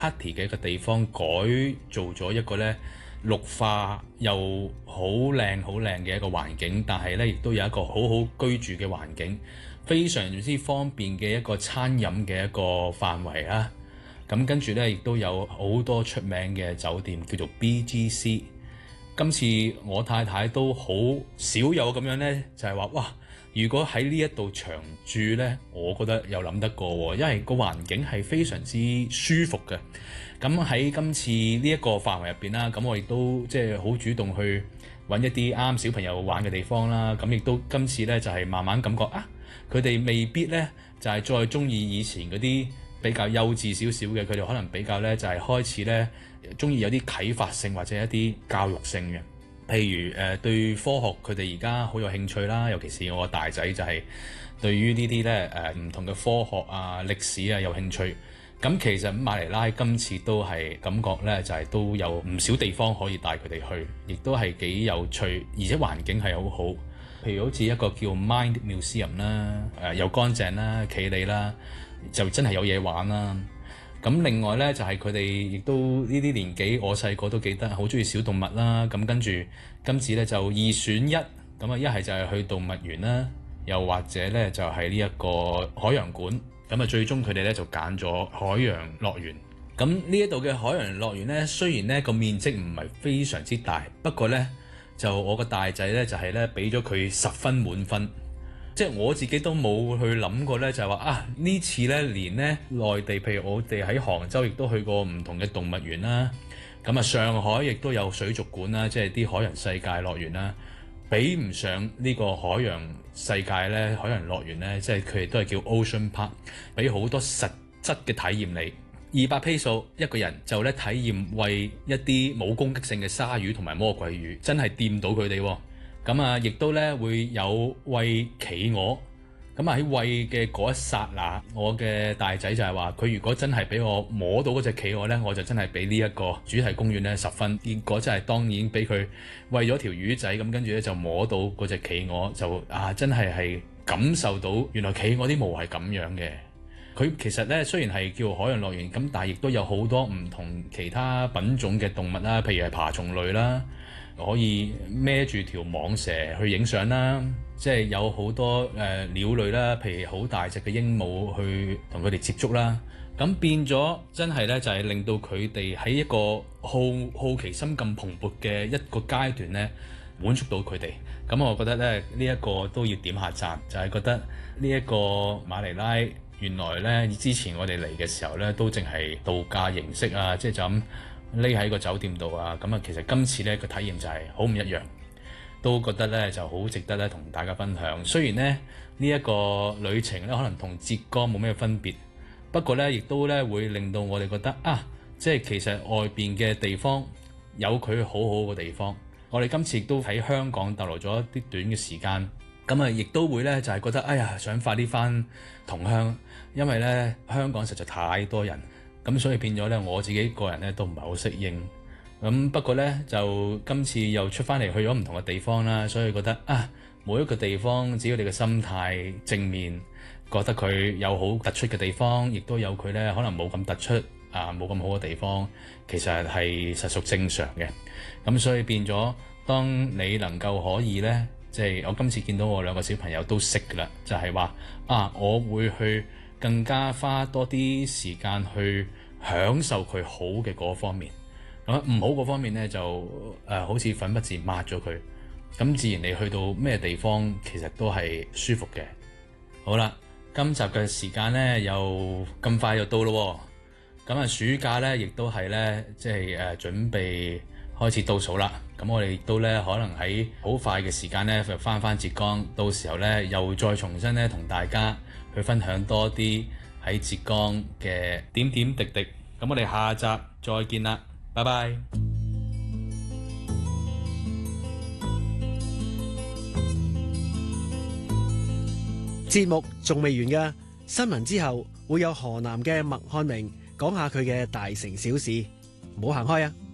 party 嘅一個地方改造咗一個咧綠化又好靚嘅一個環境，但係咧亦都有一個好好居住嘅環境，非常之方便嘅一個餐飲嘅一個範圍啊。咁跟住咧亦都有好多出名嘅酒店叫做 BGC。今次我太太都好少有咁樣咧，就係話哇，如果喺呢一度長住咧，我覺得有諗得過喎，因為個環境係非常之舒服嘅。咁喺今次呢一個範圍入邊啦，咁我亦都即係好主動去揾一啲啱小朋友玩嘅地方啦。咁亦都今次咧就係慢慢感覺啊，佢哋未必咧就係再中意以前嗰啲比較幼稚少少嘅，佢哋可能比較咧就係開始咧中意有啲啟發性或者一啲教育性嘅。譬如對科學佢哋而家好有興趣啦，尤其是我大仔就係對於呢啲咧唔同嘅科學啊、歷史啊有興趣。咁其實馬尼拉今次都係感覺咧就係都有唔少地方可以帶佢哋去，亦都係幾有趣，而且環境係好好。譬如好似一個叫 Mind Museum 啦，又乾淨啦、企理啦，就真係有嘢玩啦。咁另外咧就係佢哋亦都呢啲年紀，我細個都記得好中意小動物啦。咁跟住今次咧就二選一，咁啊一係就係去動物園啦，又或者咧就係呢一個海洋館。咁啊最終佢哋咧就揀咗海洋樂園。咁呢一度嘅海洋樂園咧，雖然咧個面積唔係非常之大，不過咧就我個大仔咧就係咧俾咗佢10分滿分。即係我自己都冇去諗過咧，就係話啊呢次咧連咧內地，譬如我哋喺杭州亦都去過唔同嘅動物園啦，咁啊上海亦都有水族館啦，即係啲海洋世界樂園啦，比唔上呢個海洋世界咧海洋樂園咧，即係佢哋都係叫 Ocean Park， 俾好多實質嘅體驗你。200披數一個人就咧體驗餵一啲冇攻擊性嘅鯊魚同埋魔鬼魚，真係掂到佢哋喎。咁啊，亦都咧會有餵企鵝。咁啊喺餵嘅嗰一剎那，我嘅大仔就係話：佢如果真係俾我摸到嗰隻企鵝咧，我就真係俾呢一個主題公園咧10分。結果真係當然俾佢餵咗條魚仔，咁跟住咧就摸到嗰隻企鵝，就真係感受到原來企鵝啲毛係咁樣嘅。佢其實咧雖然係叫海洋樂園，咁但係亦都有好多唔同其他品種嘅動物啦，譬如係爬蟲類啦。可以孭住條蟒蛇去影相啦，即係有好多鳥類啦，譬如好大隻嘅鸚鵡去同佢哋接觸啦，咁變咗真係咧就係令到佢哋喺一個好奇心咁蓬勃嘅一個階段咧，滿足到佢哋。咁我覺得咧呢一個都要點下讚，就係覺得呢一個馬尼拉原來咧之前我哋嚟嘅時候咧都淨係度假形式啊，即係就咁匿喺個酒店度啊，咁啊其實今次咧個體驗就係好唔一樣，都覺得咧就好值得咧同大家分享。雖然咧呢一個旅程咧可能同浙江冇咩分別，不過咧亦都咧會令到我哋覺得即係其實外邊嘅地方有佢好好嘅地方。我哋今次亦都喺香港逗留咗一啲短嘅時間，咁啊亦都會咧就係覺得想快啲返同鄉，因為咧香港實在太多人。咁所以變咗咧，我自己個人咧都唔係好適應。咁不過咧，就今次又出翻嚟去咗唔同嘅地方啦，所以覺得每一個地方只要你嘅心態正面，覺得佢有好突出嘅地方，亦都有佢咧可能冇咁突出冇咁好嘅地方，其實係實屬正常嘅。咁所以變咗，當你能夠可以咧，即係我今次見到我2個小朋友都識㗎啦，就係話我會去更加花多啲時間去享受佢好嘅嗰方面，咁唔好嗰方面咧就好似粉筆字抹咗佢，咁自然你去到咩地方其實都係舒服嘅。好啦，今集嘅時間咧又咁快就到咯，咁暑假咧亦都係咧即係準備開始倒數啦。咁我哋亦都咧可能喺好快嘅時間咧就返浙江，到時候咧又再重新咧同大家去分享多啲喺浙江嘅點點滴滴。咁我哋下集再見啦，拜拜。 節目仲未完㗎，新聞之後會有河南嘅麥漢明講下佢嘅大城小事，唔好行開啊！